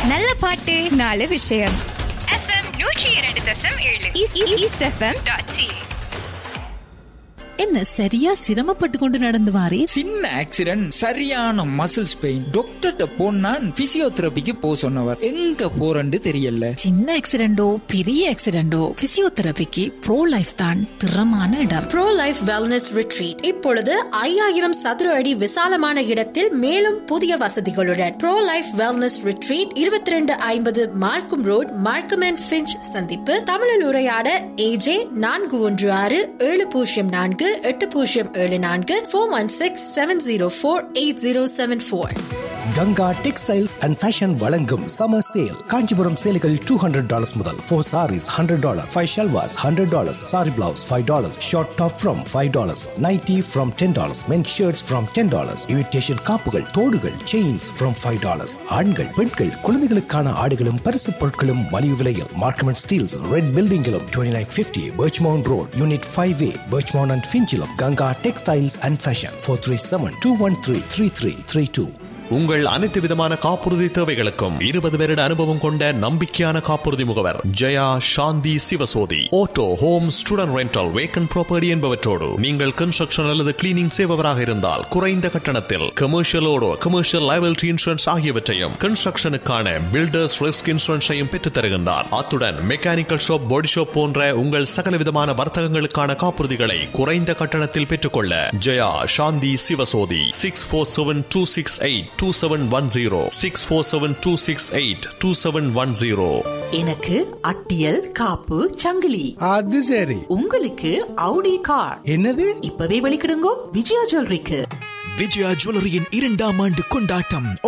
நல்ல பாட்டு நாலு விஷயம். FM 102.7 east FM.ca. என்ன சரியா சிரமப்பட்டு கொண்டு நடந்து வாரே? சின்ன ஆக்சிடென்ட், சரியான மசில்ஸ் பெயின். டாக்டர்கிட்ட போனான் பிசியோதெரபிக்கு போ சொன்னவர். எங்க போறன்னு தெரியல. சின்ன ஆக்சிடென்டோ பெரிய ஆக்சிடென்டோ பிசியோதெரபிக்கு ப்ரோ லைஃப் தான் திறமான இடம். ப்ரோ லைஃப் வெல்னஸ் ரிட்ரீட் இப்பொழுது 5000 சதுர அடி விசாலமான இடத்தில் மேலும் புதிய வசதிகளுடன் ப்ரோ லைஃப் வெல்னஸ் ரிட்ரீட் 2250 மார்க்கம் ரோட், மார்க்கம் அண்ட் ஃபிஞ்ச் சந்திப்பு. தமிழில் உரையாட AJ 416-704 8074 416-704-8074. Ganga textiles and fashion வழங்கும் சம்மர் சேல். காஞ்சிபுரம் சேலைகள் $200 முதல். 4 sarees $100, 5 shalwars $100, saree blouse $5, short top from $5, nighty from $10, men's shirts from $10, imitation காப்புகள், தோடுகள், chains from $5. ஆண்கள், பெண்கள், குழந்தைகளுக்கான ஆடைகளும் பரிசு பொருட்களும் மலிவு விலையில். Markham and Steeles red பில்டிங்கிலும் 2950 Birchmount Road, Unit 5A, Birchmount and Finchilum. Ganga textiles and fashion 437-213-3332. உங்கள் அனைத்து விதமான காப்புறுதி தேவைகளுக்கும் 20 வருட அனுபவம் கொண்ட நம்பிக்கையான காப்புறுதி முகவர் ஜெயா சாந்தி Sivasothy. Auto, home, student rental, vacant property என்பவற்றோடு நீங்கள் கன்ஸ்ட்ரக்ஷன் அல்லது கிளீனிங் செய்பவராக இருந்தால் குறைந்த கட்டணத்தில் கமர்ஷியலோடு கமர்ஷியல் லைபிலிட்டி இன்சூரன்ஸ் ஆகியவற்றையும், கன்ஸ்ட்ரக்ஷனுக்கான பில்டர்ஸ் ரிஸ்க் இன்சூரன்ஸையும் பெற்றுத் தருகின்றார். அத்துடன் மெக்கானிக்கல் ஷாப், பாடி ஷாப் போன்ற உங்கள் சகல விதமான வர்த்தகங்களுக்கான காப்புறுதிகளை குறைந்த கட்டணத்தில் பெற்றுக்கொள்ள ஜெயா சாந்தி சிவசோதி. 647-268-2710 647-268-2710. எனக்கு அட்டியல், காப்பு, சங்கிலி. அது சரி. உங்களுக்கு அவுடி கார். என்னது? இப்பவே வெளிக்கிடுங்கோ விஜயா ஜுவல்லரிக்கு. விஜயா ஜுவல்லரியின் 2ஆம் ஆண்டு கொண்டாட்டம்